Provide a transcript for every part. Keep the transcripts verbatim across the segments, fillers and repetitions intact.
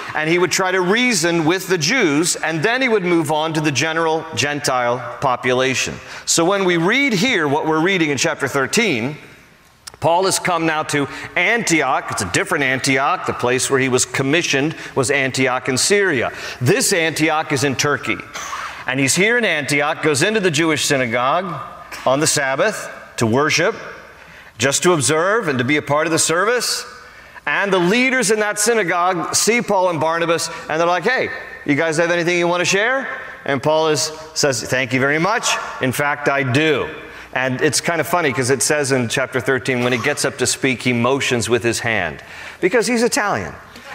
and he would try to reason with the Jews, and then he would move on to the general Gentile population. So when we read here what we're reading in chapter thirteen, Paul has come now to Antioch. It's a different Antioch. The place where he was commissioned was Antioch in Syria. This Antioch is in Turkey. And he's here in Antioch, goes into the Jewish synagogue on the Sabbath to worship, just to observe and to be a part of the service. And the leaders in that synagogue see Paul and Barnabas, and they're like, hey, you guys have anything you want to share? And Paul is, says, thank you very much. In fact, I do. And it's kind of funny because it says in chapter thirteen, when he gets up to speak, he motions with his hand because he's Italian.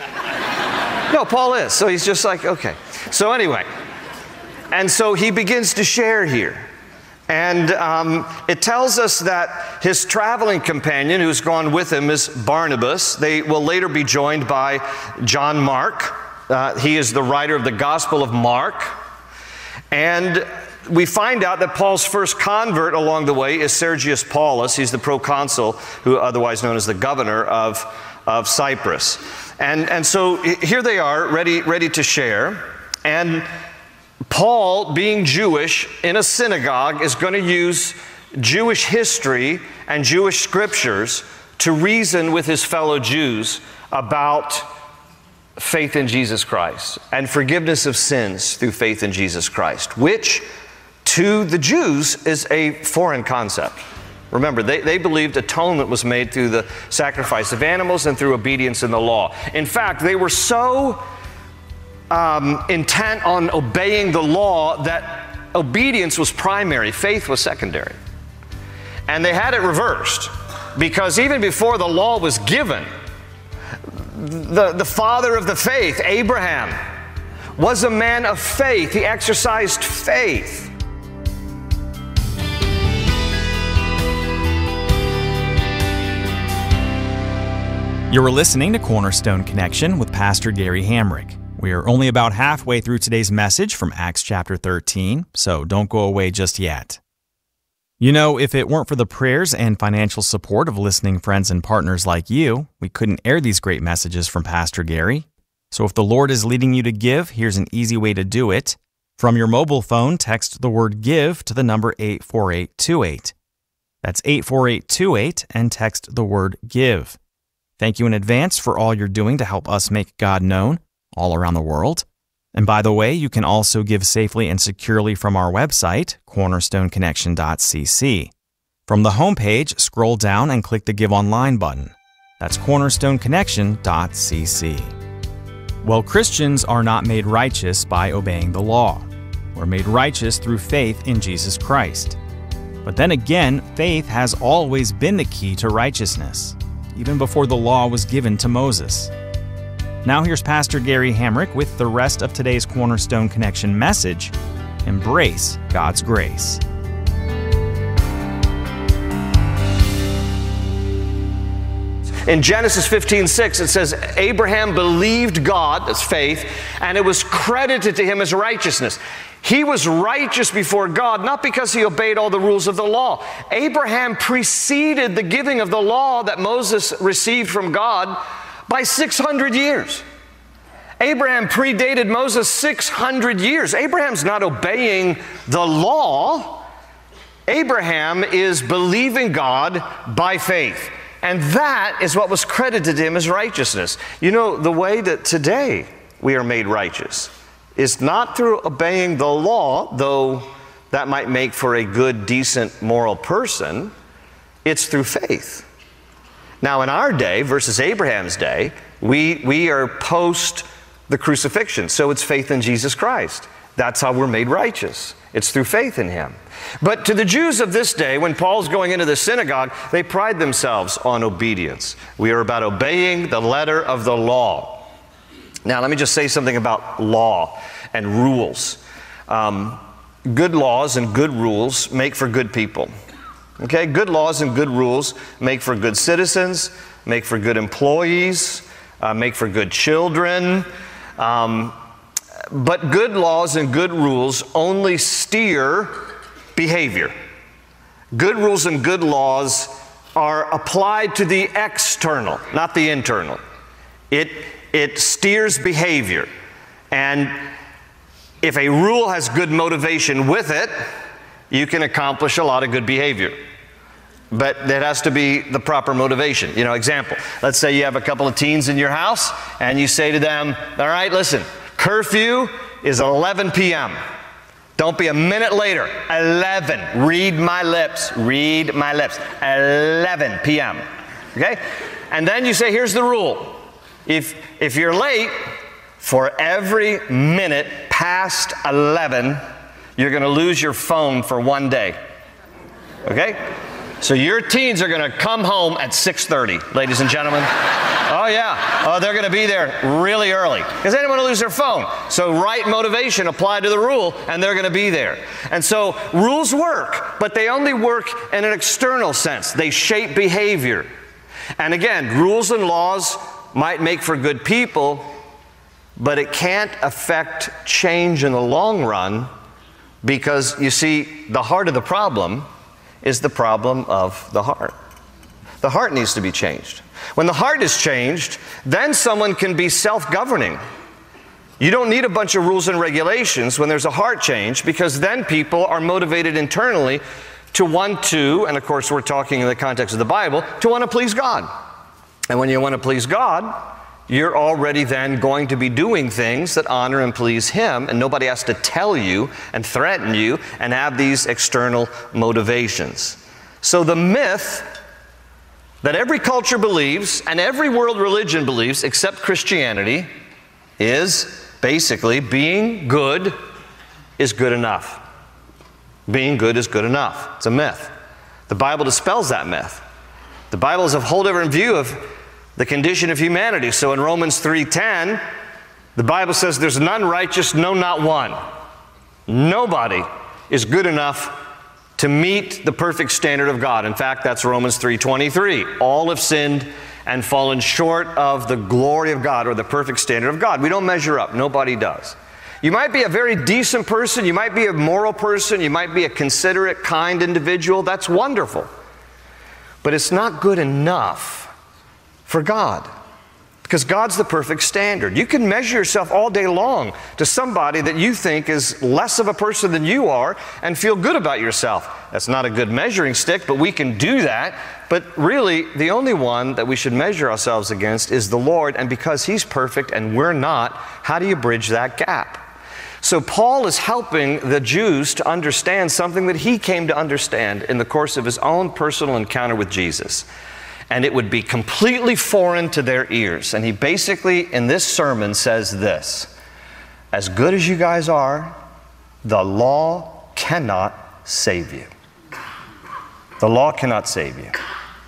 No, Paul is. So he's just like, okay. So anyway, and so he begins to share here. And um, it tells us that his traveling companion who's gone with him is Barnabas. They will later be joined by John Mark. Uh, he is the writer of the Gospel of Mark. And we find out that Paul's first convert along the way is Sergius Paulus. He's the proconsul, who otherwise known as the governor of, of Cyprus. And, and so here they are, ready, ready to share. And Paul, being Jewish in a synagogue, is going to use Jewish history and Jewish scriptures to reason with his fellow Jews about faith in Jesus Christ and forgiveness of sins through faith in Jesus Christ, which to the Jews is a foreign concept. Remember, they, they believed atonement was made through the sacrifice of animals and through obedience in the law. In fact, they were so um, intent on obeying the law that obedience was primary, faith was secondary. And they had it reversed, because even before the law was given, the, the father of the faith, Abraham, was a man of faith. He exercised faith. You're listening to Cornerstone Connection with Pastor Gary Hamrick. We are only about halfway through today's message from Acts chapter thirteen, so don't go away just yet. You know, if it weren't for the prayers and financial support of listening friends and partners like you, we couldn't air these great messages from Pastor Gary. So if the Lord is leading you to give, here's an easy way to do it. From your mobile phone, text the word GIVE to the number eight four eight two eight. That's eight four eight two eight, and text the word GIVE. Thank you in advance for all you're doing to help us make God known all around the world. And by the way, you can also give safely and securely from our website, cornerstone connection dot c c. From the homepage, scroll down and click the Give Online button. That's cornerstone connection dot c c. Well, Christians are not made righteous by obeying the law. We're made righteous through faith in Jesus Christ. But then again, faith has always been the key to righteousness, even before the law was given to Moses. Now here's Pastor Gary Hamrick with the rest of today's Cornerstone Connection message, Embrace God's Grace. In Genesis fifteen six, it says, Abraham believed God, that's faith, and it was credited to him as righteousness. He was righteous before God, not because he obeyed all the rules of the law. Abraham preceded the giving of the law that Moses received from God by six hundred years. Abraham predated Moses six hundred years. Abraham's not obeying the law. Abraham is believing God by faith. And that is what was credited to him as righteousness. You know, the way that today we are made righteous is not through obeying the law, though that might make for a good, decent, moral person. It's through faith. Now, in our day versus Abraham's day, we, we are post the crucifixion. So it's faith in Jesus Christ. That's how we're made righteous. It's through faith in Him. But to the Jews of this day, when Paul's going into the synagogue, they pride themselves on obedience. We are about obeying the letter of the law. Now, let me just say something about law and rules. Um, good laws and good rules make for good people. Okay, good laws and good rules make for good citizens, make for good employees, uh, make for good children. Um, but good laws and good rules only steer behavior. Good rules and good laws are applied to the external, not the internal. It, it steers behavior. And if a rule has good motivation with it, you can accomplish a lot of good behavior. But it has to be the proper motivation. You know, example, let's say you have a couple of teens in your house and you say to them, all right, listen, curfew is eleven p.m. Don't be a minute later. eleven. Read my lips. Read my lips. eleven p.m. Okay? And then you say, here's the rule. If, if you're late, for every minute past eleven, you're going to lose your phone for one day. Okay? So your teens are going to come home at six thirty, ladies and gentlemen. Oh, yeah. Oh, they're going to be there really early because they don't want to lose their phone. So right motivation applied to the rule, and they're going to be there. And so rules work, but they only work in an external sense. They shape behavior. And again, rules and laws might make for good people, but it can't affect change in the long run because, you see, the heart of the problem is the problem of the heart. The heart needs to be changed. When the heart is changed, then someone can be self-governing. You don't need a bunch of rules and regulations when there's a heart change, because then people are motivated internally to want to, and of course we're talking in the context of the Bible, to want to please God. And when you want to please God, you're already then going to be doing things that honor and please Him, and nobody has to tell you and threaten you and have these external motivations. So the myth that every culture believes and every world religion believes except Christianity is basically being good is good enough. Being good is good enough. It's a myth. The Bible dispels that myth. The Bible is a whole different view of the condition of humanity. So in Romans three ten, the Bible says there's none righteous, no, not one. Nobody is good enough to meet the perfect standard of God. In fact, that's Romans three twenty-three. All have sinned and fallen short of the glory of God, or the perfect standard of God. We don't measure up. Nobody does. You might be a very decent person. You might be a moral person. You might be a considerate, kind individual. That's wonderful. But it's not good enough for God, because God's the perfect standard. You can measure yourself all day long to somebody that you think is less of a person than you are and feel good about yourself. That's not a good measuring stick, but we can do that. But really, the only one that we should measure ourselves against is the Lord, and because He's perfect and we're not, how do you bridge that gap? So Paul is helping the Jews to understand something that he came to understand in the course of his own personal encounter with Jesus. And it would be completely foreign to their ears. And he basically, in this sermon, says this: as good as you guys are, the law cannot save you. The law cannot save you.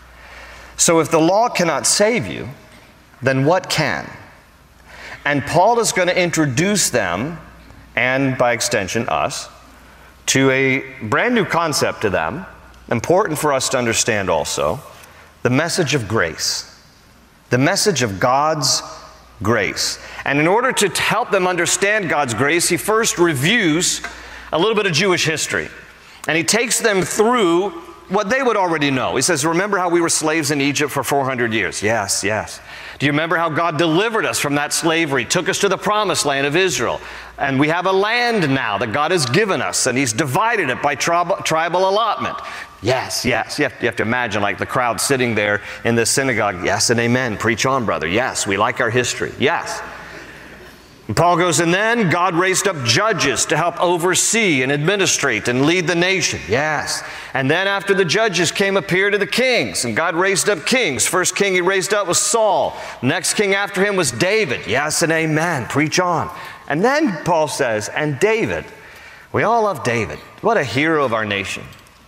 So if the law cannot save you, then what can? And Paul is going to introduce them, and by extension us, to a brand new concept to them, important for us to understand also: the message of grace. The message of God's grace. And in order to help them understand God's grace, he first reviews a little bit of Jewish history. And he takes them through what they would already know. He says, remember how we were slaves in Egypt for four hundred years? Yes, yes. Do you remember how God delivered us from that slavery, took us to the promised land of Israel? And we have a land now that God has given us, and He's divided it by tribal, tribal allotment. Yes, yes. You have, you have to imagine like the crowd sitting there in the synagogue. Yes and amen. Preach on, brother. Yes, we like our history. Yes. And Paul goes, and then God raised up judges to help oversee and administrate and lead the nation. Yes. And then after the judges came a period of the kings, and God raised up kings. First king He raised up was Saul. Next king after him was David. Yes and amen. Preach on. And then Paul says, and David, we all love David. What a hero of our nation.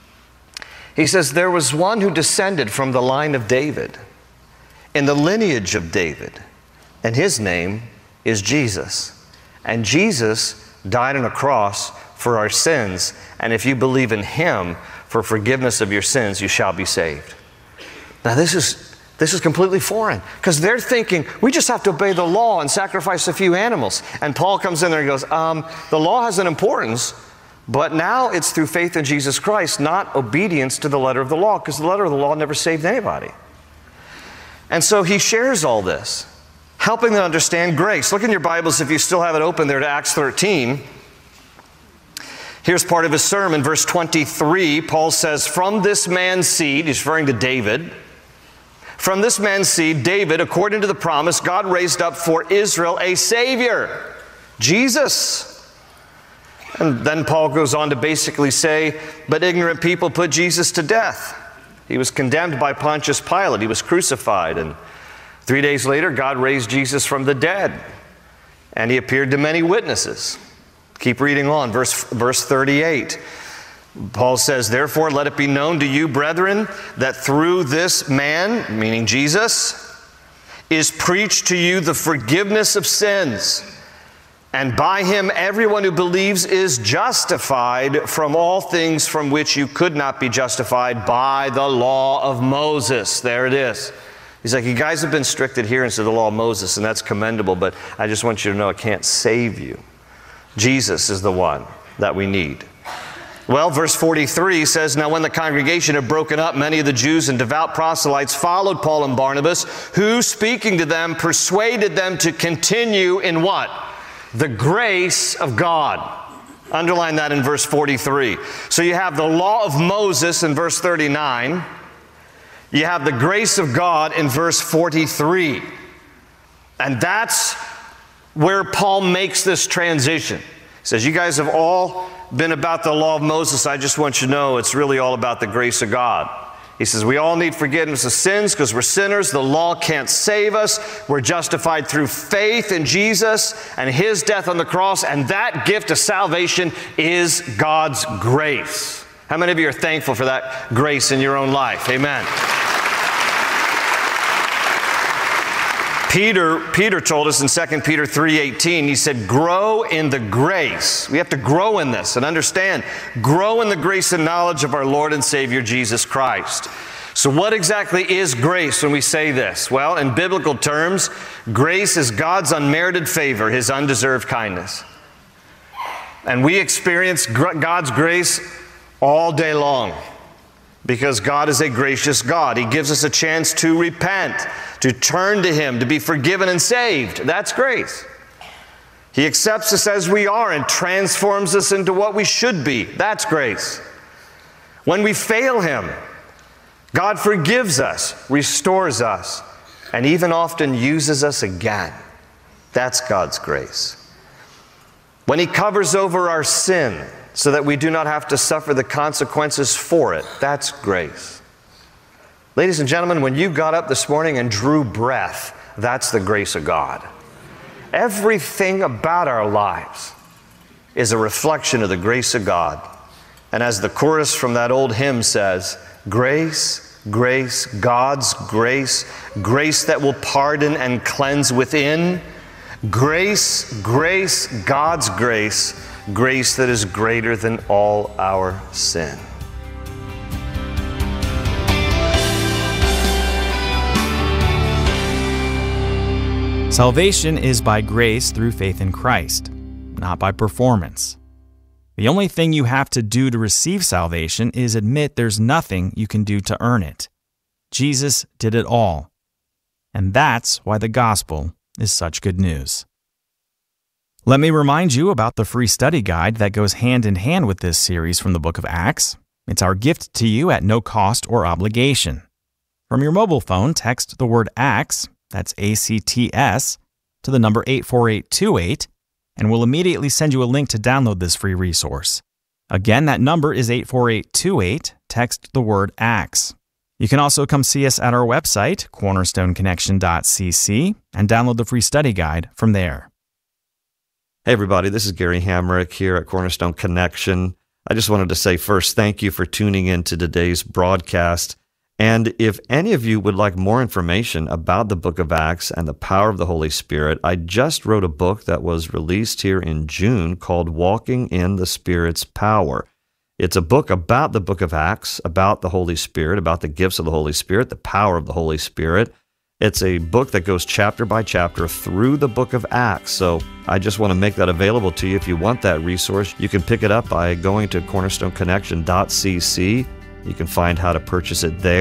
He says, there was one who descended from the line of David, in the lineage of David, and his name is Jesus. And Jesus died on a cross for our sins, and if you believe in Him for forgiveness of your sins, you shall be saved. Now this is this is completely foreign, because they're thinking we just have to obey the law and sacrifice a few animals. And Paul comes in there and goes, um, the law has an importance, but now it's through faith in Jesus Christ, not obedience to the letter of the law, because the letter of the law never saved anybody. And so he shares all this. helping them understand grace. Look in your Bibles, if you still have it open there, to Acts thirteen. Here's part of his sermon, verse twenty-three. Paul says, from this man's seed, he's referring to David, from this man's seed, David, according to the promise, God raised up for Israel a Savior, Jesus. And then Paul goes on to basically say, but ignorant people put Jesus to death. He was condemned by Pontius Pilate. He was crucified. And three days later, God raised Jesus from the dead. And he appeared to many witnesses. Keep reading on, verse, verse thirty-eight. Paul says, therefore, let it be known to you, brethren, that through this man, meaning Jesus, is preached to you the forgiveness of sins. And by him, everyone who believes is justified from all things from which you could not be justified by the law of Moses. There it is. He's like, you guys have been strict adherents to the law of Moses, and that's commendable, but I just want you to know it can't save you. Jesus is the one that we need. Well, verse forty-three says, now when the congregation had broken up, many of the Jews and devout proselytes followed Paul and Barnabas, who, speaking to them, persuaded them to continue in what? The grace of God. Underline that in verse forty-three. So you have the law of Moses in verse thirty-nine. You have the grace of God in verse forty-three. And that's where Paul makes this transition. He says, you guys have all been about the law of Moses. I just want you to know it's really all about the grace of God. He says, we all need forgiveness of sins because we're sinners. The law can't save us. We're justified through faith in Jesus and his death on the cross. And that gift of salvation is God's grace. How many of you are thankful for that grace in your own life? Amen. Peter, Peter told us in Second Peter three eighteen, he said, grow in the grace. We have to grow in this and understand. Grow in the grace and knowledge of our Lord and Savior Jesus Christ. So what exactly is grace when we say this? Well, in biblical terms, grace is God's unmerited favor, his undeserved kindness. And we experience God's grace all day long because God is a gracious God. He gives us a chance to repent, to turn to him, to be forgiven and saved. That's grace. He accepts us as we are and transforms us into what we should be. That's grace. When we fail him, God forgives us, restores us, and even often uses us again. That's God's grace. When he covers over our sin so that we do not have to suffer the consequences for it, that's grace. Ladies and gentlemen, when you got up this morning and drew breath, that's the grace of God. Everything about our lives is a reflection of the grace of God. And as the chorus from that old hymn says, grace, grace, God's grace, grace that will pardon and cleanse within, grace, grace, God's grace, grace that is greater than all our sin. Salvation is by grace through faith in Christ, not by performance. The only thing you have to do to receive salvation is admit there's nothing you can do to earn it. Jesus did it all. And that's why the gospel is such good news. Let me remind you about the free study guide that goes hand in hand with this series from the book of Acts. It's our gift to you at no cost or obligation. From your mobile phone, text the word ACTS, that's A C T S, to the number eight four eight two eight, and we'll immediately send you a link to download this free resource. Again, that number is eight four eight two eight. Text the word ACTS. You can also come see us at our website, cornerstone connection dot c c, and download the free study guide from there. Hey everybody, this is Gary Hamrick here at Cornerstone Connection. I just wanted to say first, thank you for tuning in to today's broadcast. And if any of you would like more information about the book of Acts and the power of the Holy Spirit, I just wrote a book that was released here in June called Walking in the Spirit's Power. It's a book about the book of Acts, about the Holy Spirit, about the gifts of the Holy Spirit, the power of the Holy Spirit. It's a book that goes chapter by chapter through the book of Acts. So I just want to make that available to you. If you want that resource, you can pick it up by going to cornerstone connection dot c c. You can find how to purchase it there.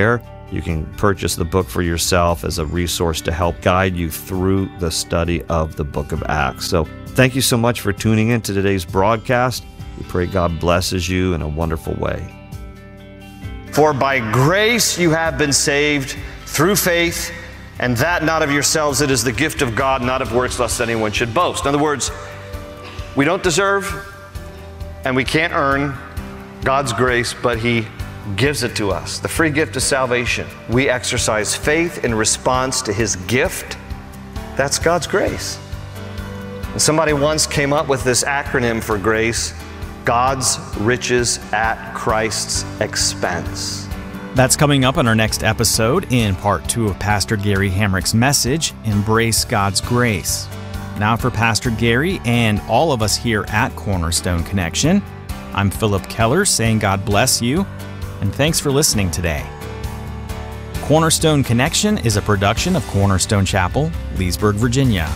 You can purchase the book for yourself as a resource to help guide you through the study of the book of Acts. So thank you so much for tuning in to today's broadcast. We pray God blesses you in a wonderful way. For by grace you have been saved through faith, and that not of yourselves, it is the gift of God, not of works, lest anyone should boast. In other words, we don't deserve and we can't earn God's grace, but He gives it to us. The free gift of salvation. We exercise faith in response to His gift. That's God's grace. And somebody once came up with this acronym for grace: God's riches at Christ's expense. That's coming up on our next episode in part two of Pastor Gary Hamrick's message, Embrace God's Grace. Now for Pastor Gary and all of us here at Cornerstone Connection, I'm Philip Keller saying God bless you, and thanks for listening today. Cornerstone Connection is a production of Cornerstone Chapel, Leesburg, Virginia.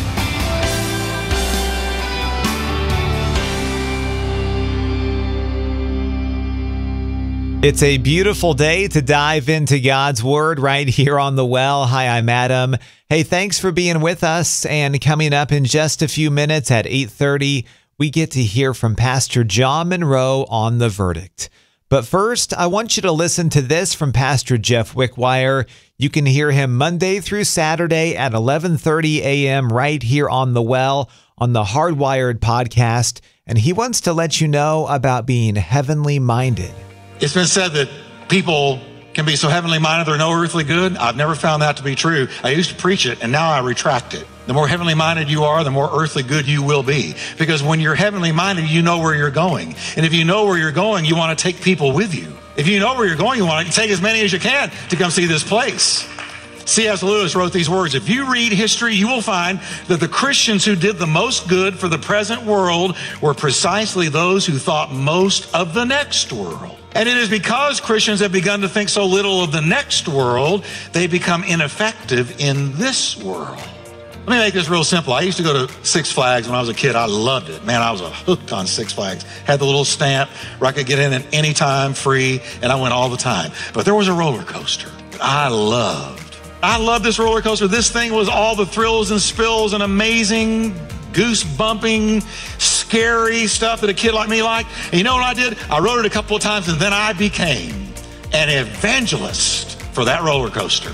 It's a beautiful day to dive into God's Word right here on The Well. Hi, I'm Adam. Hey, thanks for being with us. And coming up in just a few minutes at eight thirty, we get to hear from Pastor John Monroe on The Verdict. But first, I want you to listen to this from Pastor Jeff Wickwire. You can hear him Monday through Saturday at eleven thirty a.m. right here on The Well on the Hardwired podcast. And he wants to let you know about being heavenly minded. It's been said that people can be so heavenly minded they're no earthly good. I've never found that to be true. I used to preach it, and now I retract it. The more heavenly minded you are, the more earthly good you will be. Because when you're heavenly minded, you know where you're going. And if you know where you're going, you want to take people with you. If you know where you're going, you want to take as many as you can to come see this place. C S Lewis wrote these words: if you read history, you will find that the Christians who did the most good for the present world were precisely those who thought most of the next world. And it is because Christians have begun to think so little of the next world, they become ineffective in this world. Let me make this real simple. I used to go to Six Flags when I was a kid. I loved it. Man, I was hooked on Six Flags. Had the little stamp where I could get in at any time, free, and I went all the time. But there was a roller coaster that I loved. I loved this roller coaster. This thing was all the thrills and spills and amazing, goose-bumping, scary stuff that a kid like me liked. And you know what I did? I rode it a couple of times, and then I became an evangelist for that roller coaster.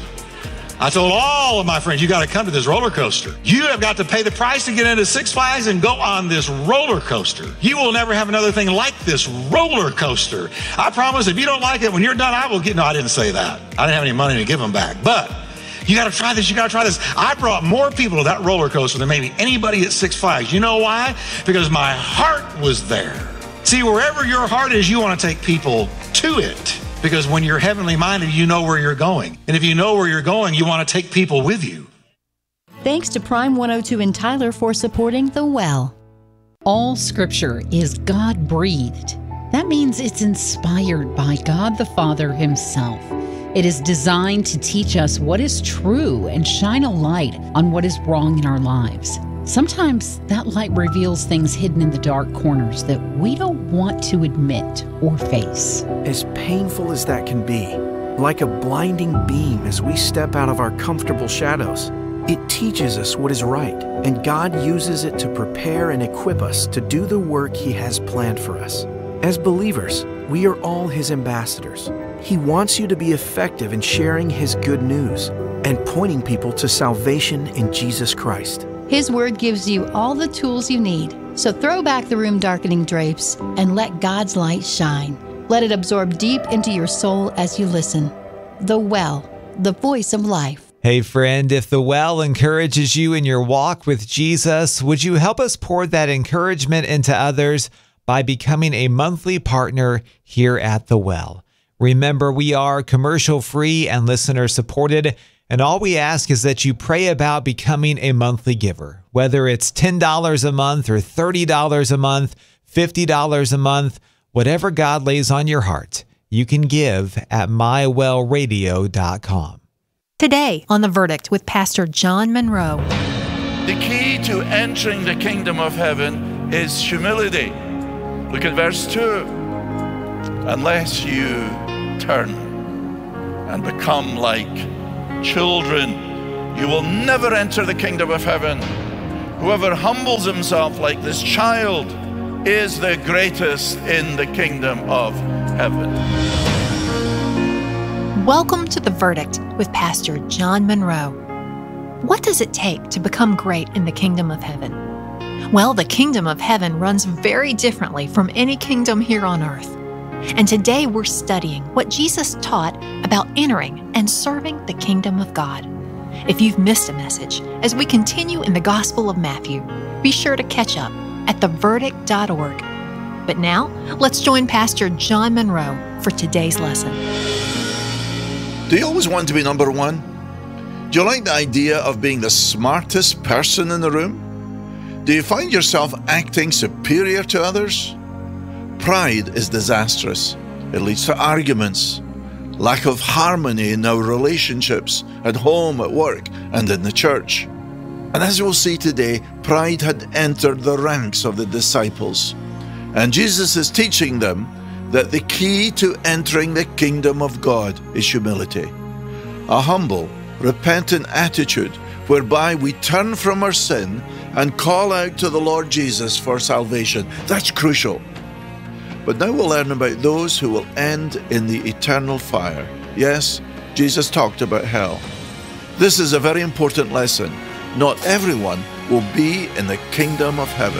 I told all of my friends, you got to come to this roller coaster. You have got to pay the price to get into Six Flags and go on this roller coaster. You will never have another thing like this roller coaster. I promise if you don't like it, when you're done, I will get, no, I didn't say that. I didn't have any money to give them back, but you got to try this. You got to try this. I brought more people to that roller coaster than maybe anybody at Six Flags. You know why? Because my heart was there. See, wherever your heart is, you want to take people to it. Because when you're heavenly minded, you know where you're going. And if you know where you're going, you want to take people with you. Thanks to Prime one oh two in Tyler for supporting The Well. All Scripture is God-breathed. That means it's inspired by God the Father Himself. It is designed to teach us what is true and shine a light on what is wrong in our lives. Sometimes that light reveals things hidden in the dark corners that we don't want to admit or face. As painful as that can be, like a blinding beam as we step out of our comfortable shadows, it teaches us what is right, and God uses it to prepare and equip us to do the work He has planned for us. As believers, we are all His ambassadors. He wants you to be effective in sharing His good news and pointing people to salvation in Jesus Christ. His Word gives you all the tools you need. So throw back the room-darkening drapes and let God's light shine. Let it absorb deep into your soul as you listen. The Well, the voice of life. Hey friend, if The Well encourages you in your walk with Jesus, would you help us pour that encouragement into others by becoming a monthly partner here at The Well? Remember, we are commercial-free and listener-supported, and all we ask is that you pray about becoming a monthly giver. Whether it's ten dollars a month or thirty dollars a month, fifty dollars a month, whatever God lays on your heart, you can give at my well radio dot com. Today on The Verdict with Pastor John Monroe. The key to entering the kingdom of heaven is humility. Look at verse two. Unless you turn and become like children, you will never enter the kingdom of heaven. Whoever humbles himself like this child is the greatest in the kingdom of heaven. Welcome to The Verdict with Pastor John Monroe. What does it take to become great in the kingdom of heaven? Well, the kingdom of heaven runs very differently from any kingdom here on earth. And today we're studying what Jesus taught about entering and serving the kingdom of God. If you've missed a message, as we continue in the Gospel of Matthew, be sure to catch up at the verdict dot org. But now, let's join Pastor John Monroe for today's lesson. Do you always want to be number one? Do you like the idea of being the smartest person in the room? Do you find yourself acting superior to others? Pride is disastrous. It leads to arguments, lack of harmony in our relationships, at home, at work, and in the church. And as we'll see today, pride had entered the ranks of the disciples. And Jesus is teaching them that the key to entering the kingdom of God is humility. A humble, repentant attitude whereby we turn from our sin and call out to the Lord Jesus for salvation. That's crucial. But now we'll learn about those who will end in the eternal fire. Yes, Jesus talked about hell. This is a very important lesson. Not everyone will be in the kingdom of heaven.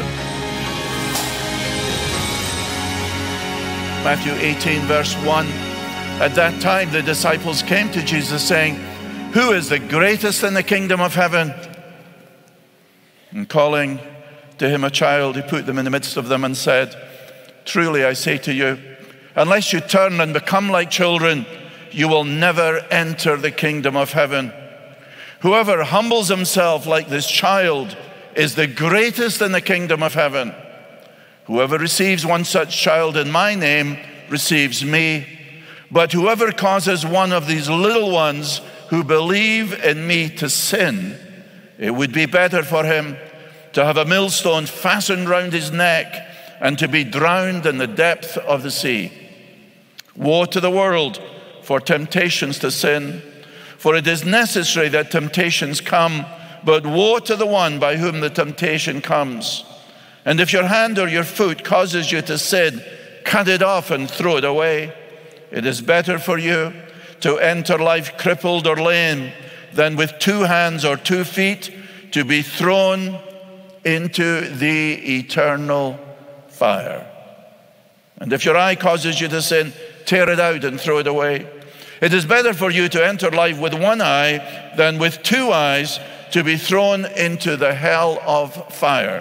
Matthew eighteen, verse one. At that time the disciples came to Jesus saying, "Who is the greatest in the kingdom of heaven?" And calling to him a child, he put them in the midst of them and said, "Truly I say to you, unless you turn and become like children, you will never enter the kingdom of heaven. Whoever humbles himself like this child is the greatest in the kingdom of heaven. Whoever receives one such child in my name receives me. But whoever causes one of these little ones who believe in me to sin, it would be better for him to have a millstone fastened round his neck and to be drowned in the depth of the sea. Woe to the world for temptations to sin, for it is necessary that temptations come, but woe to the one by whom the temptation comes. And if your hand or your foot causes you to sin, cut it off and throw it away. It is better for you to enter life crippled or lame than with two hands or two feet to be thrown into the eternal fire. And if your eye causes you to sin, tear it out and throw it away. It is better for you to enter life with one eye than with two eyes to be thrown into the hell of fire."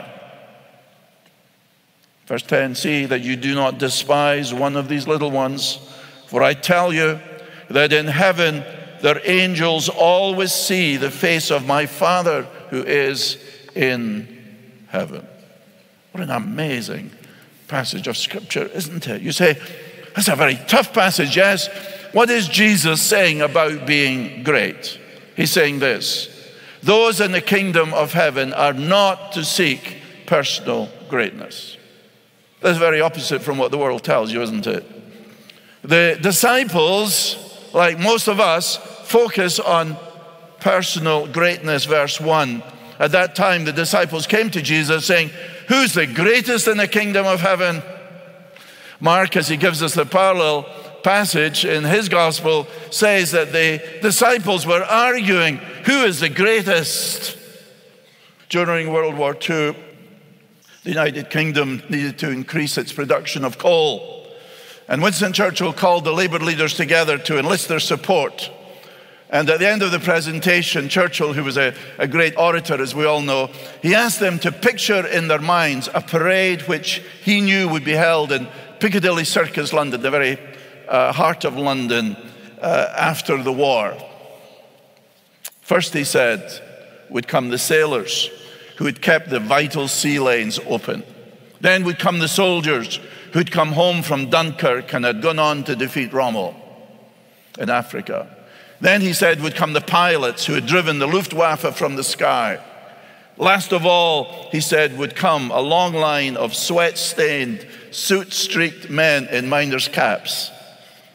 Verse ten, "See that you do not despise one of these little ones, for I tell you that in heaven their angels always see the face of my Father who is in heaven." What an amazing passage of Scripture, isn't it? You say, that's a very tough passage, yes. What is Jesus saying about being great? He's saying this: those in the kingdom of heaven are not to seek personal greatness. That's very opposite from what the world tells you, isn't it? The disciples, like most of us, focus on personal greatness. Verse one, at that time the disciples came to Jesus saying, "Who's the greatest in the kingdom of heaven?" Mark, as he gives us the parallel passage in his gospel, says that the disciples were arguing, who is the greatest? During World War Two, the United Kingdom needed to increase its production of coal. And Winston Churchill called the Labour leaders together to enlist their support. And at the end of the presentation, Churchill, who was a, a great orator, as we all know, he asked them to picture in their minds a parade which he knew would be held in Piccadilly Circus, London, the very uh, heart of London, uh, after the war. First, he said, would come the sailors who had kept the vital sea lanes open. Then would come the soldiers who'd come home from Dunkirk and had gone on to defeat Rommel in Africa. Then, he said, would come the pilots who had driven the Luftwaffe from the sky. Last of all, he said, would come a long line of sweat-stained, soot-streaked men in miners' caps.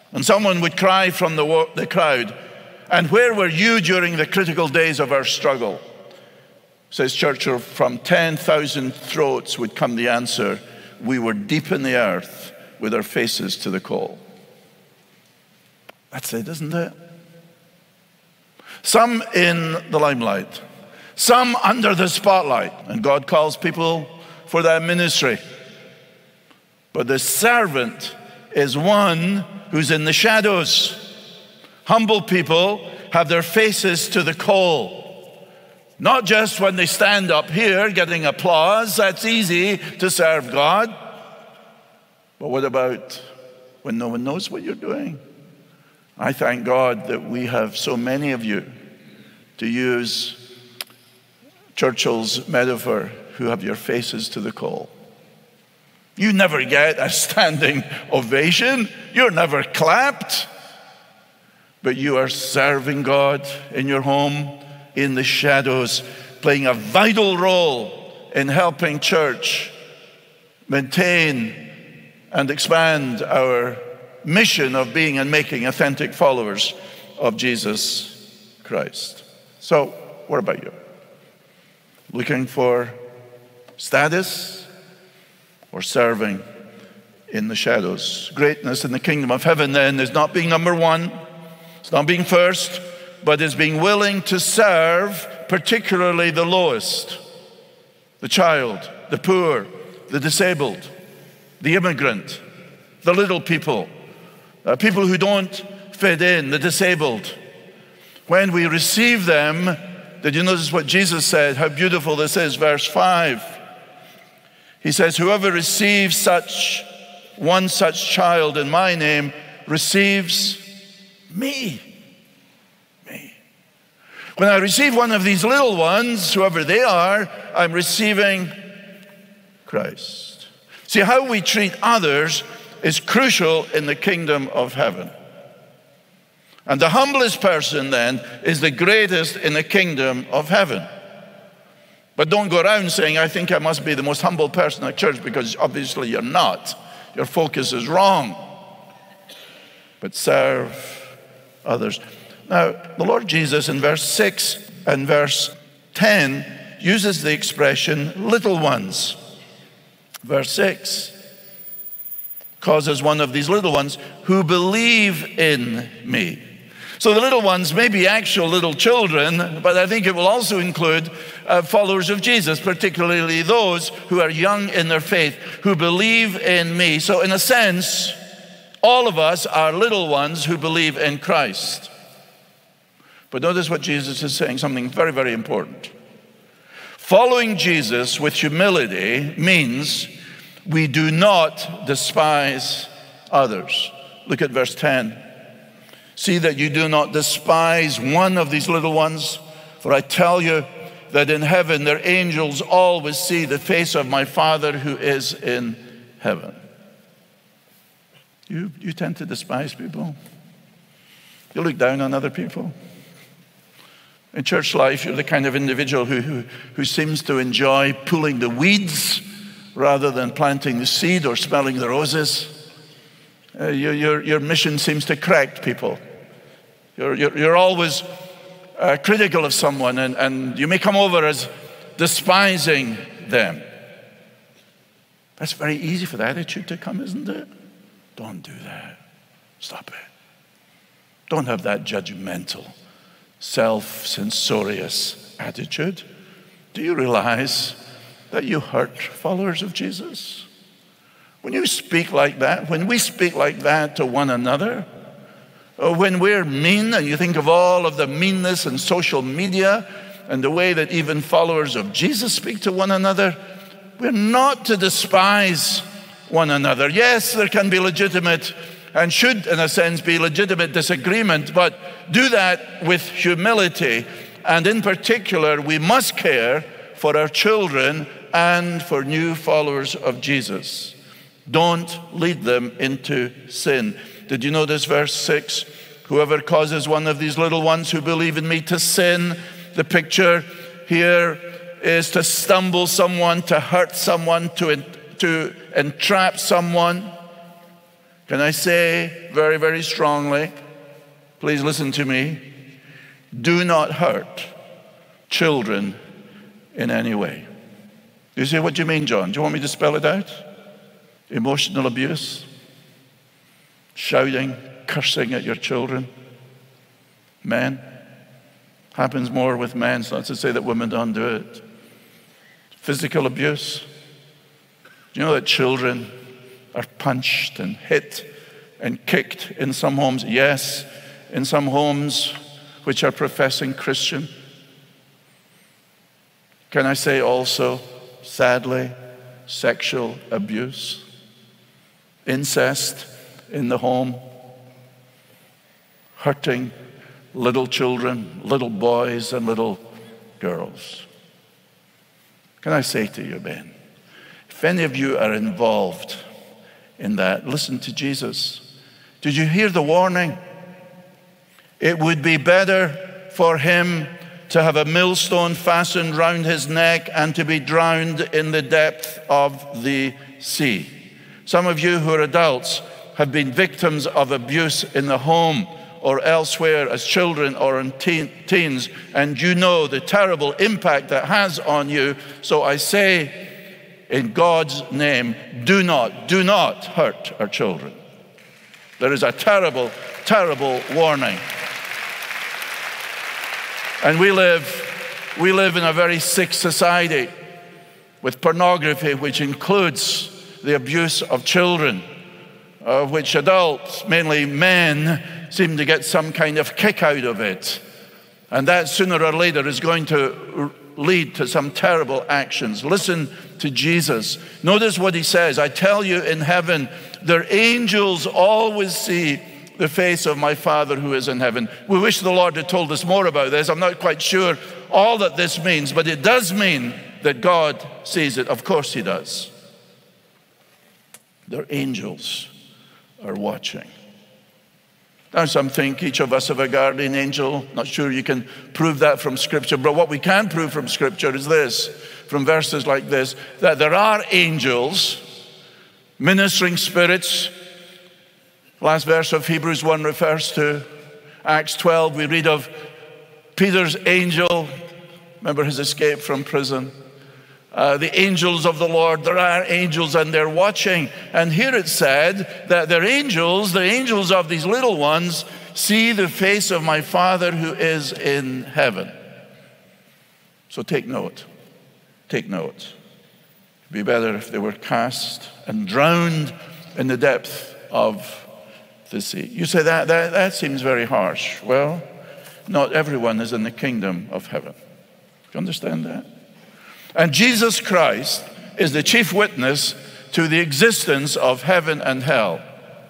And someone would cry from the, the crowd, "And where were you during the critical days of our struggle?" Says Churchill, from ten thousand throats would come the answer, "We were deep in the earth with our faces to the coal." That's it, isn't it? Some in the limelight, some under the spotlight, and God calls people for that ministry. But the servant is one who's in the shadows. Humble people have their faces to the coal. Not just when they stand up here getting applause, that's easy to serve God. But what about when no one knows what you're doing? I thank God that we have so many of you, to use Churchill's metaphor, who have your faces to the coal. You never get a standing ovation. You're never clapped. But you are serving God in your home, in the shadows, playing a vital role in helping church maintain and expand our mission of being and making authentic followers of Jesus Christ. So, what about you? Looking for status or serving in the shadows? Greatness in the kingdom of heaven, then, is not being number one, it's not being first, but is being willing to serve, particularly the lowest, the child, the poor, the disabled, the immigrant, the little people, uh, people who don't fit in, the disabled. When we receive them, did you notice what Jesus said? How beautiful this is, verse five. He says, "Whoever receives such one such child in my name receives me." Me. When I receive one of these little ones, whoever they are, I'm receiving Christ. See, how we treat others is crucial in the kingdom of heaven. And the humblest person then is the greatest in the kingdom of heaven. But don't go around saying, "I think I must be the most humble person at church," because obviously you're not. Your focus is wrong. But serve others. Now, the Lord Jesus in verse six and verse ten uses the expression little ones. Verse six, causes one of these little ones who believe in me. So the little ones may be actual little children, but I think it will also include uh, followers of Jesus, particularly those who are young in their faith, who believe in me. So in a sense, all of us are little ones who believe in Christ. But notice what Jesus is saying, something very, very important. Following Jesus with humility means we do not despise others. Look at verse ten. "See that you do not despise one of these little ones, for I tell you that in heaven their angels always see the face of my Father who is in heaven." You, you tend to despise people. You look down on other people. In church life, you're the kind of individual who, who, who seems to enjoy pulling the weeds rather than planting the seed or smelling the roses. Uh, your, your, your mission seems to correct people. You're, you're, you're always uh, critical of someone, and, and you may come over as despising them. That's very easy for the attitude to come, isn't it? Don't do that. Stop it. Don't have that judgmental, self-censorious attitude. Do you realize that you hurt followers of Jesus? When you speak like that, when we speak like that to one another, or when we're mean, and you think of all of the meanness in social media and the way that even followers of Jesus speak to one another, we're not to despise one another. Yes, there can be legitimate and should, in a sense, be legitimate disagreement, but do that with humility. And in particular, we must care for our children and for new followers of Jesus. Don't lead them into sin. Did you notice verse six? Whoever causes one of these little ones who believe in me to sin. The picture here is to stumble someone, to hurt someone, to, to entrap someone. Can I say very, very strongly, please listen to me, do not hurt children in any way. You say, what do you mean, John? Do you want me to spell it out? Emotional abuse, shouting, cursing at your children. Men, happens more with men, so not to say that women don't do it. Physical abuse. Do you know that children are punched and hit and kicked in some homes? Yes, in some homes which are professing Christian. Can I say also, sadly, sexual abuse, incest in the home, hurting little children, little boys and little girls. Can I say to you, Ben, if any of you are involved in that, listen to Jesus. Did you hear the warning? It would be better for him to have a millstone fastened round his neck and to be drowned in the depth of the sea. Some of you who are adults have been victims of abuse in the home or elsewhere as children or in teen, teens, and you know the terrible impact that has on you. So I say, in God's name, do not, do not hurt our children. There is a terrible, terrible warning. And we live, we live in a very sick society with pornography, which includes the abuse of children, of which adults, mainly men, seem to get some kind of kick out of it. And that sooner or later is going to lead to some terrible actions. Listen to Jesus. Notice what he says. I tell you, in heaven, their angels always see the face of my Father who is in heaven. We wish the Lord had told us more about this. I'm not quite sure all that this means, but it does mean that God sees it. Of course he does. Their angels are watching. Now some think each of us have a guardian angel. Not sure you can prove that from Scripture, but what we can prove from Scripture is this, from verses like this, that there are angels, ministering spirits. Last verse of Hebrews one refers to Acts twelve. We read of Peter's angel. Remember his escape from prison. Uh, the angels of the Lord, there are angels and they're watching. And here it said that they're angels, the angels of these little ones, see the face of my Father who is in heaven. So take note, take note. It'd be better if they were cast and drowned in the depth of the sea. You say that, that, that seems very harsh. Well, not everyone is in the kingdom of heaven. Do you understand that? And Jesus Christ is the chief witness to the existence of heaven and hell.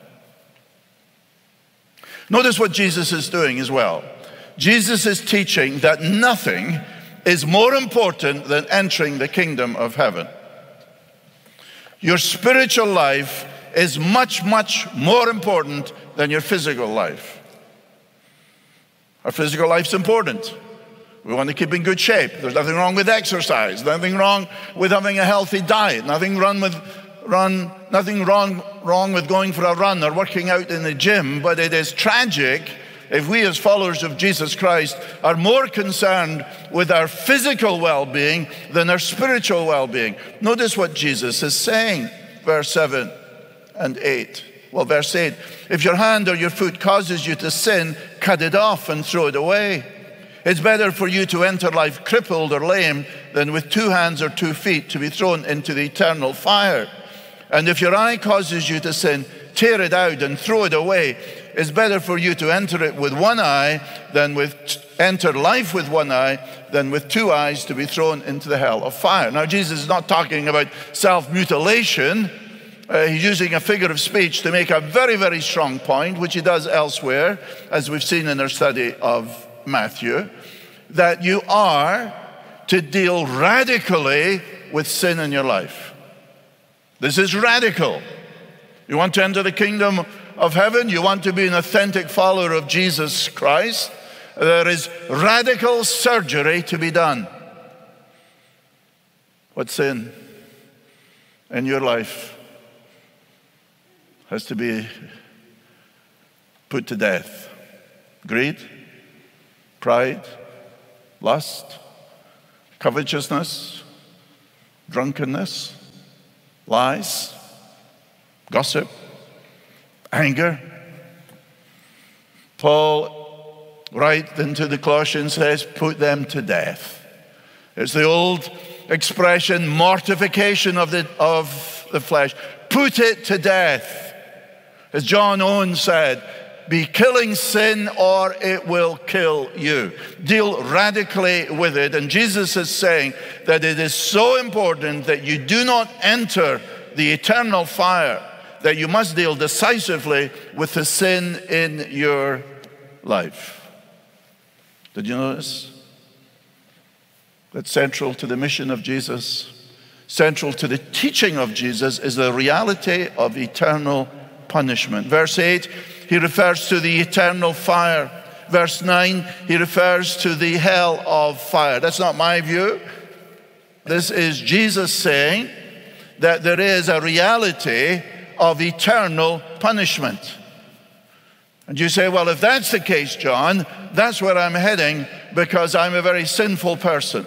Notice what Jesus is doing as well. Jesus is teaching that nothing is more important than entering the kingdom of heaven. Your spiritual life is much, much more important than your physical life. Our physical life's important. We want to keep in good shape. There's nothing wrong with exercise, nothing wrong with having a healthy diet, nothing wrong with run, nothing wrong, wrong with going for a run or working out in the gym, but it is tragic if we as followers of Jesus Christ are more concerned with our physical well-being than our spiritual well-being. Notice what Jesus is saying, verse seven and eight. Well, verse eight, if your hand or your foot causes you to sin, cut it off and throw it away. It's better for you to enter life crippled or lame than with two hands or two feet to be thrown into the eternal fire. And if your eye causes you to sin, tear it out and throw it away. It's better for you to enter it with one eye than with enter life with one eye than with two eyes to be thrown into the hell of fire. Now, Jesus is not talking about self-mutilation. Uh, he's using a figure of speech to make a very, very strong point, which he does elsewhere, as we've seen in our study of Matthew, that you are to deal radically with sin in your life. This is radical. You want to enter the kingdom of heaven? You want to be an authentic follower of Jesus Christ? There is radical surgery to be done. What sin in your life has to be put to death. Greed, pride, lust, covetousness, drunkenness, lies, gossip, anger. Paul, right into the Colossians, says, put them to death. It's the old expression, mortification of the, of the flesh. Put it to death. As John Owen said, be killing sin or it will kill you. Deal radically with it. And Jesus is saying that it is so important that you do not enter the eternal fire, that you must deal decisively with the sin in your life. Did you notice? That's central to the mission of Jesus, central to the teaching of Jesus, is the reality of eternal punishment. Verse eight, he refers to the eternal fire. Verse nine, he refers to the hell of fire. That's not my view. This is Jesus saying that there is a reality of eternal punishment. And you say, well, if that's the case, John, that's where I'm heading because I'm a very sinful person.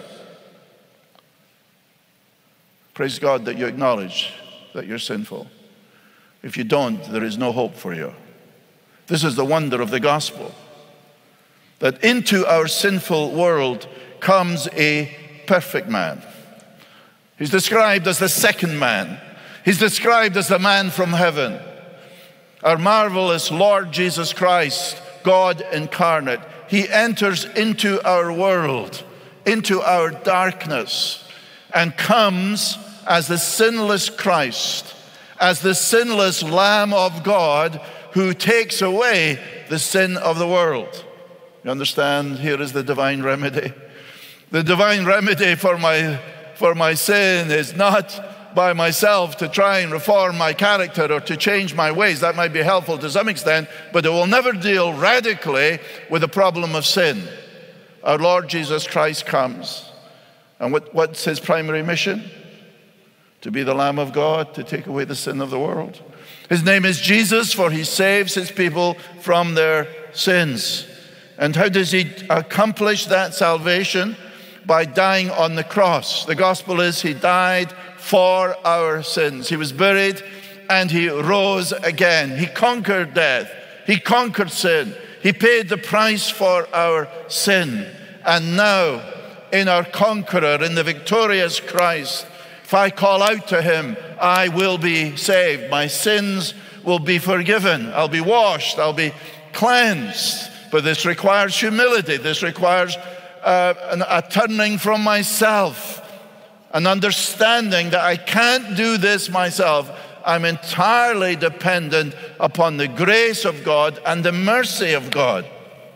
Praise God that you acknowledge that you're sinful. If you don't, there is no hope for you. This is the wonder of the gospel, that into our sinful world comes a perfect man. He's described as the second man. He's described as the man from heaven. Our marvelous Lord Jesus Christ, God incarnate, he enters into our world, into our darkness, and comes as the sinless Christ, as the sinless Lamb of God who takes away the sin of the world. You understand? Here is the divine remedy. The divine remedy for my, for my sin is not by myself to try and reform my character or to change my ways. That might be helpful to some extent, but it will never deal radically with the problem of sin. Our Lord Jesus Christ comes. And what, what's his primary mission? To be the Lamb of God, to take away the sin of the world. His name is Jesus, for he saves his people from their sins. And how does he accomplish that salvation? By dying on the cross. The gospel is he died for our sins. He was buried and he rose again. He conquered death. He conquered sin. He paid the price for our sin. And now, in our conqueror, in the victorious Christ, if I call out to him, I will be saved. My sins will be forgiven. I'll be washed. I'll be cleansed. But this requires humility. This requires uh, an, a turning from myself, an understanding that I can't do this myself. I'm entirely dependent upon the grace of God and the mercy of God.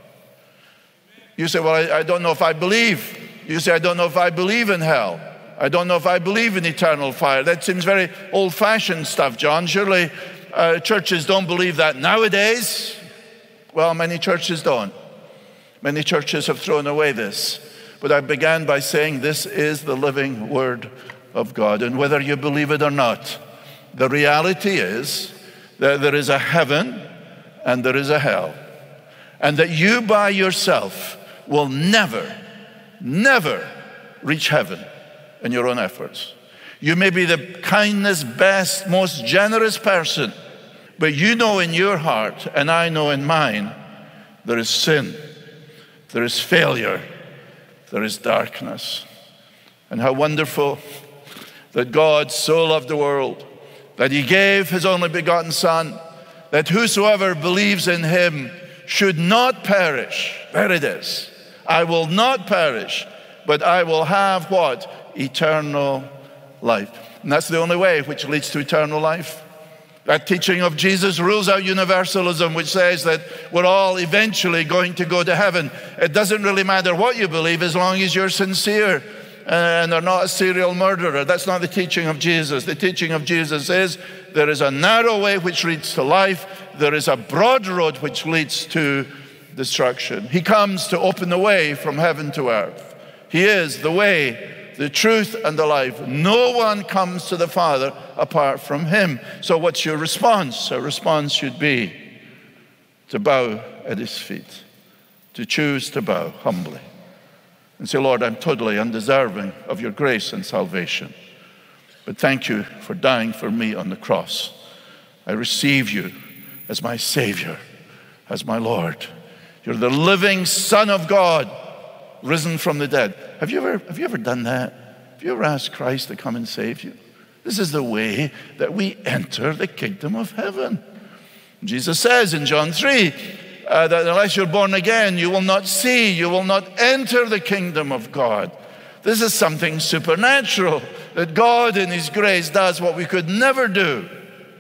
You say, well, I, I don't know if I believe. You say, I don't know if I believe in hell. I don't know if I believe in eternal fire. That seems very old-fashioned stuff, John. Surely uh, churches don't believe that nowadays. Well, many churches don't. Many churches have thrown away this. But I began by saying this is the living Word of God. And whether you believe it or not, the reality is that there is a heaven and there is a hell. And that you by yourself will never, never reach heaven in your own efforts. You may be the kindest, best, most generous person, but you know in your heart, and I know in mine, there is sin, there is failure, there is darkness. And how wonderful that God so loved the world, that he gave his only begotten Son, that whosoever believes in him should not perish. There it is. I will not perish, but I will have what? Eternal life. And that's the only way which leads to eternal life. That teaching of Jesus rules out universalism, which says that we're all eventually going to go to heaven. It doesn't really matter what you believe as long as you're sincere and are not a serial murderer. That's not the teaching of Jesus. The teaching of Jesus is there is a narrow way which leads to life. There is a broad road which leads to destruction. He comes to open the way from heaven to earth. He is the way the truth, and the life. No one comes to the Father apart from him. So what's your response? Our response should be to bow at his feet, to choose to bow humbly and say, Lord, I'm totally undeserving of your grace and salvation, but thank you for dying for me on the cross. I receive you as my Savior, as my Lord. You're the living Son of God, risen from the dead. Have you ever, have you ever done that? Have you ever asked Christ to come and save you? This is the way that we enter the kingdom of heaven. Jesus says in John three, uh, that unless you're born again, you will not see, you will not enter the kingdom of God. This is something supernatural, that God in his grace does what we could never do.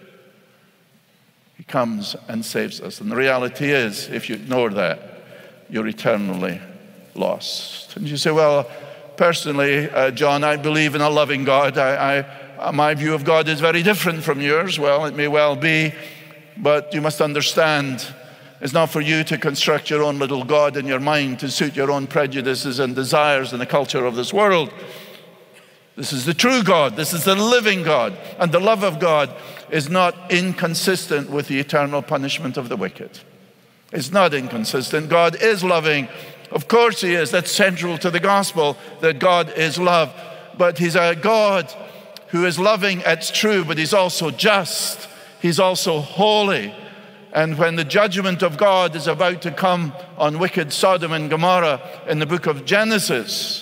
He comes and saves us. And the reality is, if you ignore that, you're eternally lost. And you say, well, personally, uh, John, I believe in a loving God. I, I, my view of God is very different from yours. Well, it may well be, but you must understand, it's not for you to construct your own little God in your mind to suit your own prejudices and desires in the culture of this world. This is the true God. This is the living God. And the love of God is not inconsistent with the eternal punishment of the wicked. It's not inconsistent. God is loving. Of course he is. That's central to the gospel, that God is love. But he's a God who is loving, it's true, but he's also just. He's also holy. And when the judgment of God is about to come on wicked Sodom and Gomorrah in the book of Genesis,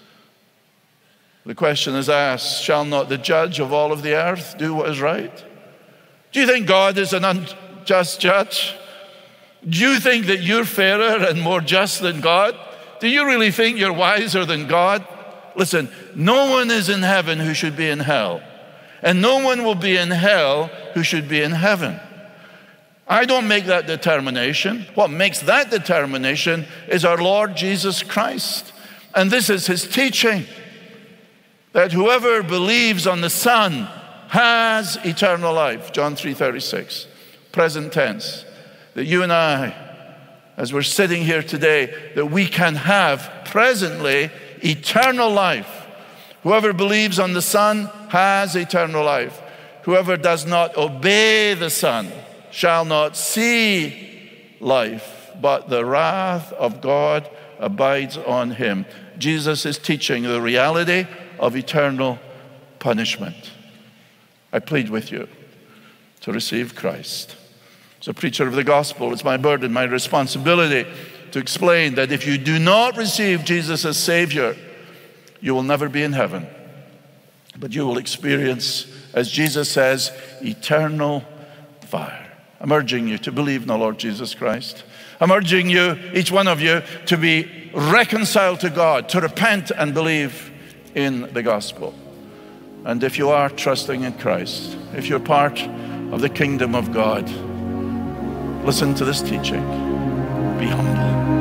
the question is asked, shall not the judge of all of the earth do what is right? Do you think God is an unjust judge? Do you think that you're fairer and more just than God? Do you really think you're wiser than God? Listen, no one is in heaven who should be in hell. And no one will be in hell who should be in heaven. I don't make that determination. What makes that determination is our Lord Jesus Christ. And this is his teaching, that whoever believes on the Son has eternal life. John three thirty-six, present tense. That you and I, as we're sitting here today, that we can have presently eternal life. Whoever believes on the Son has eternal life. Whoever does not obey the Son shall not see life, but the wrath of God abides on him. Jesus is teaching the reality of eternal punishment. I plead with you to receive Christ. As a preacher of the gospel, it's my burden, my responsibility to explain that if you do not receive Jesus as Savior, you will never be in heaven. But you will experience, as Jesus says, eternal fire. I'm urging you to believe in the Lord Jesus Christ. I'm urging you, each one of you, to be reconciled to God, to repent and believe in the gospel. And if you are trusting in Christ, if you're part of the kingdom of God, listen to this teaching. Be humble.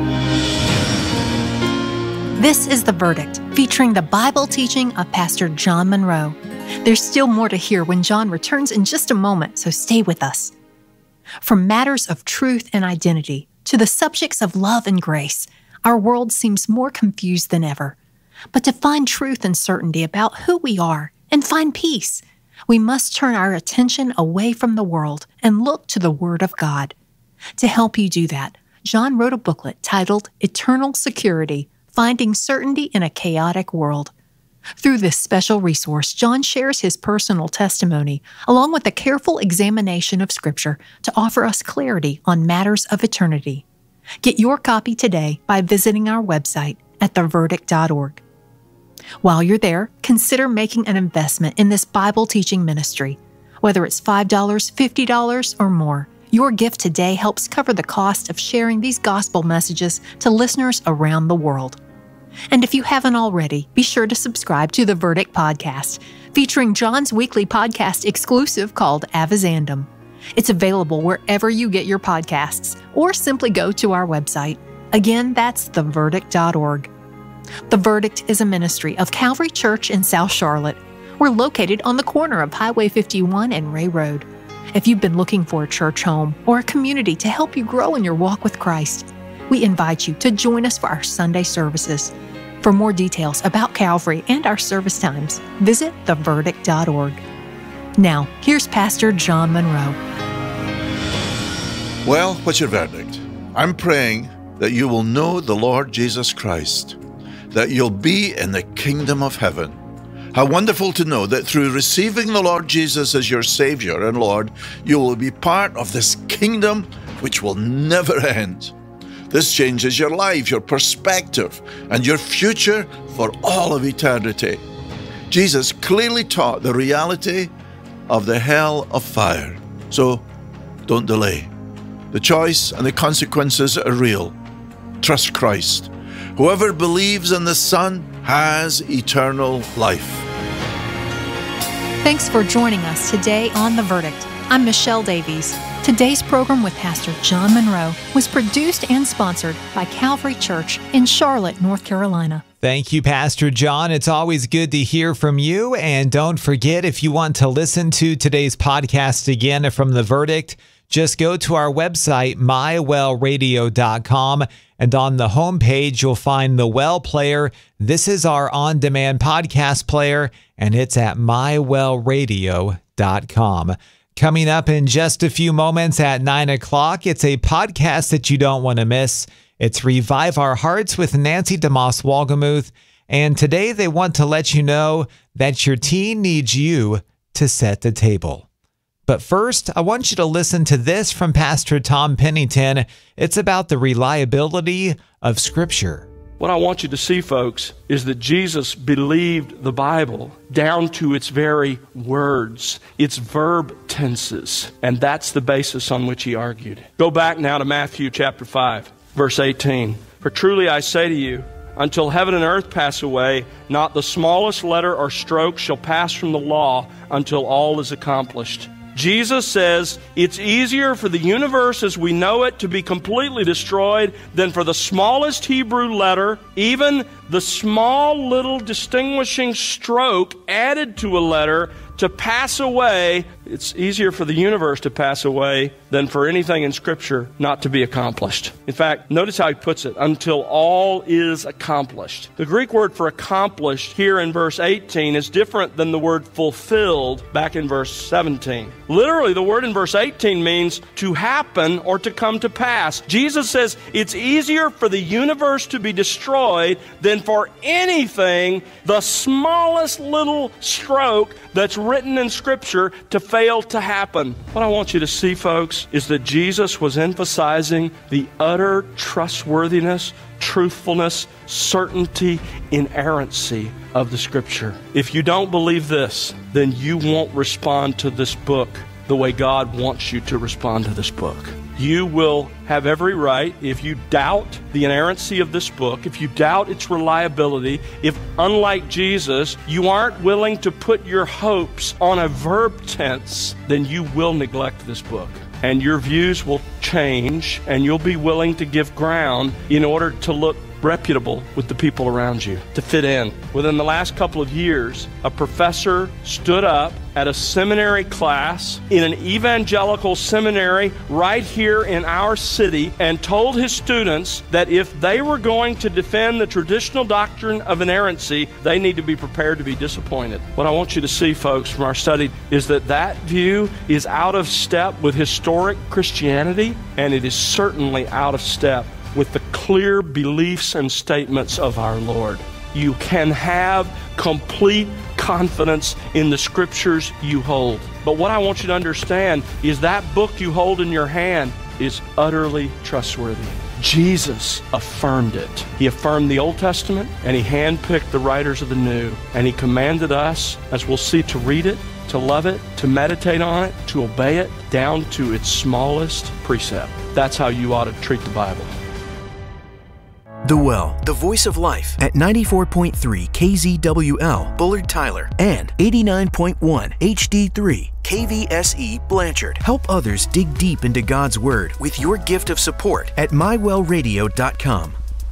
This is The Verdict, featuring the Bible teaching of Pastor John Monroe. There's still more to hear when John returns in just a moment, so stay with us. From matters of truth and identity to the subjects of love and grace, our world seems more confused than ever. But to find truth and certainty about who we are and find peace, we must turn our attention away from the world and look to the Word of God. To help you do that, John wrote a booklet titled Eternal Security, Finding Certainty in a Chaotic World. Through this special resource, John shares his personal testimony, along with a careful examination of Scripture to offer us clarity on matters of eternity. Get your copy today by visiting our website at the verdict dot org. While you're there, consider making an investment in this Bible teaching ministry. Whether it's five dollars, fifty dollars, or more, your gift today helps cover the cost of sharing these gospel messages to listeners around the world. And if you haven't already, be sure to subscribe to the Verdict Podcast, featuring John's weekly podcast exclusive called Avizandum. It's available wherever you get your podcasts, or simply go to our website. Again, that's the verdict dot org. The Verdict is a ministry of Calvary Church in South Charlotte. We're located on the corner of Highway fifty-one and Ray Road. If you've been looking for a church home or a community to help you grow in your walk with Christ, we invite you to join us for our Sunday services. For more details about Calvary and our service times, visit the verdict dot org. Now, here's Pastor John Monroe. Well, what's your verdict? I'm praying that you will know the Lord Jesus Christ, that you'll be in the kingdom of heaven. How wonderful to know that through receiving the Lord Jesus as your Savior and Lord, you will be part of this kingdom which will never end. This changes your life, your perspective, and your future for all of eternity. Jesus clearly taught the reality of the hell of fire. So don't delay. The choice and the consequences are real. Trust Christ. Whoever believes in the Son has eternal life. Thanks for joining us today on The Verdict. I'm Michelle Davies. Today's program with Pastor John Monroe was produced and sponsored by Calvary Church in Charlotte, North Carolina. Thank you, Pastor John. It's always good to hear from you. And don't forget, if you want to listen to today's podcast again from The Verdict, just go to our website, my well radio dot com, and on the homepage, you'll find the Well player. This is our on-demand podcast player, and it's at my well radio dot com. Coming up in just a few moments at nine o'clock, it's a podcast that you don't want to miss. It's Revive Our Hearts with Nancy DeMoss Wolgemuth, and today they want to let you know that your teen needs you to set the table. But first, I want you to listen to this from Pastor Tom Pennington. It's about the reliability of Scripture. What I want you to see, folks, is that Jesus believed the Bible down to its very words, its verb tenses, and that's the basis on which he argued. Go back now to Matthew chapter five, verse eighteen. For truly I say to you, until heaven and earth pass away, not the smallest letter or stroke shall pass from the law until all is accomplished. Jesus says it's easier for the universe as we know it to be completely destroyed than for the smallest Hebrew letter, even the small little distinguishing stroke added to a letter, to pass away. It's easier for the universe to pass away than for anything in Scripture not to be accomplished. In fact, notice how he puts it, until all is accomplished. The Greek word for accomplished here in verse eighteen is different than the word fulfilled back in verse seventeen. Literally, the word in verse eighteen means to happen or to come to pass. Jesus says it's easier for the universe to be destroyed than for anything, the smallest little stroke that's written in Scripture, to fail to happen. What I want you to see, folks, is that Jesus was emphasizing the utter trustworthiness, truthfulness, certainty, inerrancy of the Scripture. If you don't believe this, then you won't respond to this book the way God wants you to respond to this book. You will have every right, if you doubt the inerrancy of this book, if you doubt its reliability, if, unlike Jesus, you aren't willing to put your hopes on a verb tense, then you will neglect this book. And your views will change, and you'll be willing to give ground in order to look reputable with the people around you, to fit in. Within the last couple of years, a professor stood up at a seminary class in an evangelical seminary right here in our city and told his students that if they were going to defend the traditional doctrine of inerrancy, they need to be prepared to be disappointed. What I want you to see, folks, from our study is that that view is out of step with historic Christianity, and it is certainly out of step with the clear beliefs and statements of our Lord. You can have complete confidence in the Scriptures you hold. But what I want you to understand is that book you hold in your hand is utterly trustworthy. Jesus affirmed it. He affirmed the Old Testament, and he handpicked the writers of the New. And he commanded us, as we'll see, to read it, to love it, to meditate on it, to obey it, down to its smallest precept. That's how you ought to treat the Bible. The Well, the voice of life at ninety-four point three K Z W L, Bullard Tyler, and eighty-nine point one H D three K V S E Blanchard. Help others dig deep into God's Word with your gift of support at my well radio dot com.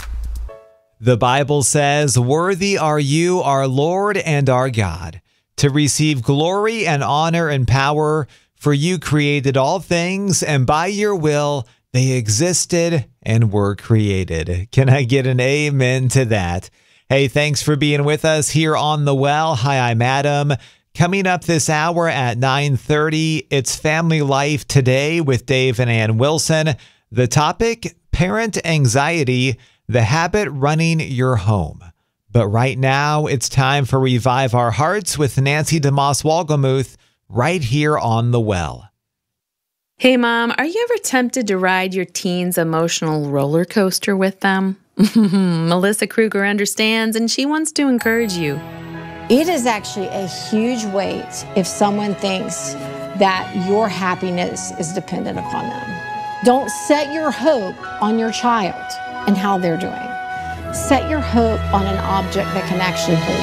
The Bible says, "Worthy are you, our Lord and our God, to receive glory and honor and power, for you created all things, and by your will they existed and were created." Can I get an amen to that? Hey, thanks for being with us here on The Well. Hi, I'm Adam. Coming up this hour at nine thirty, it's Family Life Today with Dave and Ann Wilson. The topic, parent anxiety, the habit running your home. But right now, it's time for Revive Our Hearts with Nancy DeMoss Wolgemuth right here on The Well. Hey, Mom, are you ever tempted to ride your teen's emotional roller coaster with them? Melissa Kruger understands, and she wants to encourage you. It is actually a huge weight if someone thinks that your happiness is dependent upon them. Don't set your hope on your child and how they're doing. Set your hope on an object that can actually hold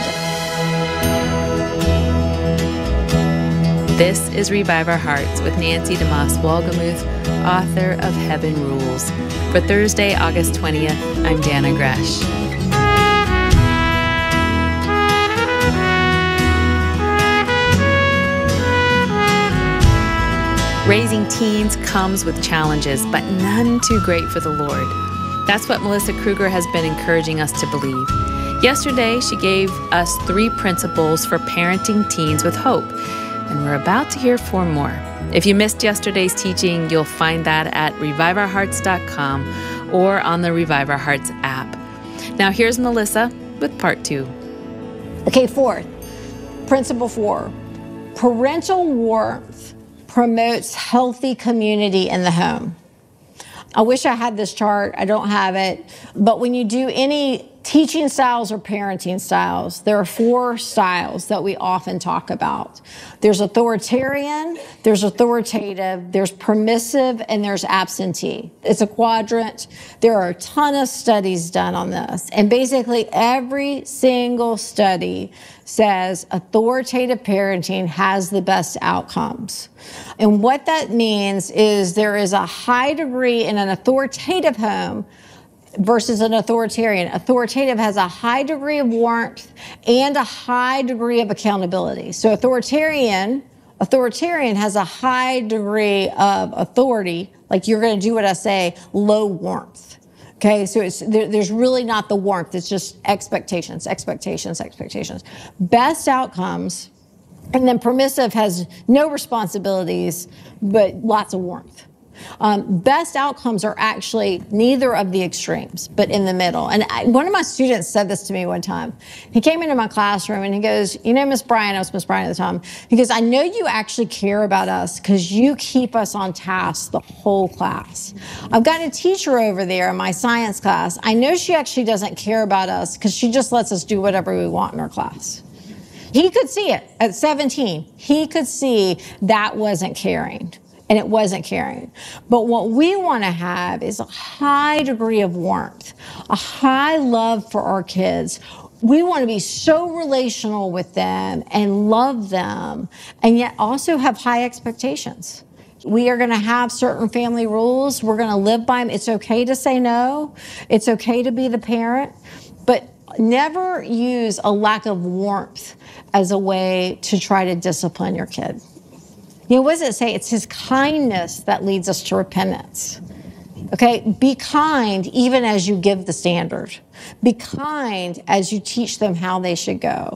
it. This is Revive Our Hearts with Nancy DeMoss Wolgemuth, author of Heaven Rules. For Thursday, August twentieth, I'm Dana Gresh. Raising teens comes with challenges, but none too great for the Lord. That's what Melissa Kruger has been encouraging us to believe. Yesterday, she gave us three principles for parenting teens with hope, and we're about to hear four more. If you missed yesterday's teaching, you'll find that at revive our hearts dot com or on the Revive Our Hearts app. Now here's Melissa with part two. Okay, fourth, principle four, parental warmth promotes healthy community in the home. I wish I had this chart. I don't have it. But when you do any teaching styles or parenting styles, there are four styles that we often talk about. There's authoritarian, there's authoritative, there's permissive, and there's absentee. It's a quadrant. There are a ton of studies done on this. And basically every single study says authoritative parenting has the best outcomes. And what that means is there is a high degree in an authoritative home versus an authoritarian. Authoritative has a high degree of warmth and a high degree of accountability. So authoritarian, authoritarian has a high degree of authority, like you're going to do what I say, low warmth. Okay, so it's, there, there's really not the warmth. It's just expectations, expectations, expectations. Best outcomes, and then permissive has no responsibilities, but lots of warmth. Um, best outcomes are actually neither of the extremes, but in the middle. And I, one of my students said this to me one time. He came into my classroom and he goes, you know, Miss Bryan, I was Miss Bryan at the time. He goes, I know you actually care about us because you keep us on task the whole class. I've got a teacher over there in my science class. I know she actually doesn't care about us because she just lets us do whatever we want in her class. He could see it at seventeen. He could see that wasn't caring. And it wasn't caring. But what we want to have is a high degree of warmth, a high love for our kids. We want to be so relational with them and love them, and yet also have high expectations. We are going to have certain family rules. We're going to live by them. It's okay to say no. It's okay to be the parent. But never use a lack of warmth as a way to try to discipline your kid. You know, what does it say? It's his kindness that leads us to repentance. Okay, be kind even as you give the standard. Be kind as you teach them how they should go.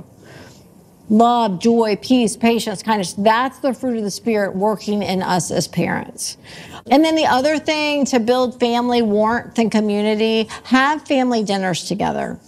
Love, joy, peace, patience, kindness. That's the fruit of the Spirit working in us as parents. And then the other thing to build family warmth and community, have family dinners together.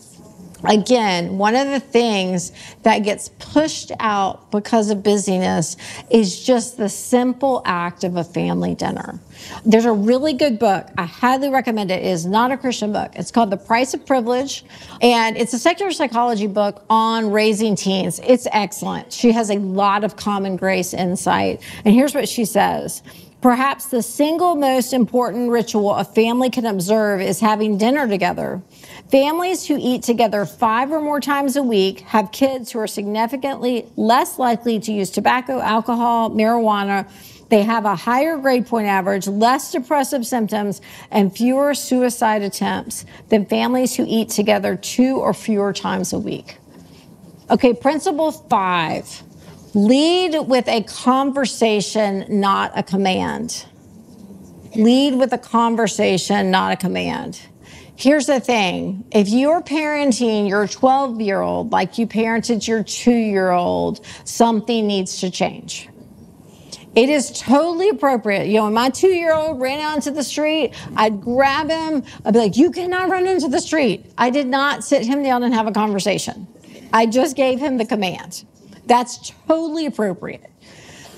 Again, one of the things that gets pushed out because of busyness is just the simple act of a family dinner. There's a really good book. I highly recommend it. It is not a Christian book. It's called The Price of Privilege, and it's a secular psychology book on raising teens. It's excellent. She has a lot of common grace insight. And here's what she says. Perhaps the single most important ritual a family can observe is having dinner together. Families who eat together five or more times a week have kids who are significantly less likely to use tobacco, alcohol, marijuana. They have a higher grade point average, less depressive symptoms, and fewer suicide attempts than families who eat together two or fewer times a week. Okay, principle five, lead with a conversation, not a command. Lead with a conversation, not a command. Here's the thing. If you're parenting your twelve-year-old like you parented your two-year-old, something needs to change. It is totally appropriate. You know, when my two-year-old ran out into the street, I'd grab him. I'd be like, you cannot run into the street. I did not sit him down and have a conversation. I just gave him the command. That's totally appropriate.